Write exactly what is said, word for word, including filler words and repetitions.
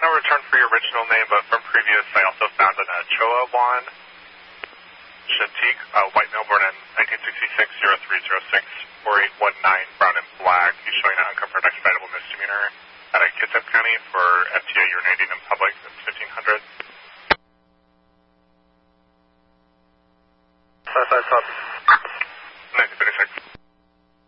no return for your original name, but from previous, I also found an Ochoa one. Shantique, uh, white male born in nineteen sixty-six, zero three zero six, four eight one nine, brown and black. He's showing an uncovered expeditable misdemeanor out of Kitsap County for F T A urinating in public. That's fifteen hundred. Five five copy.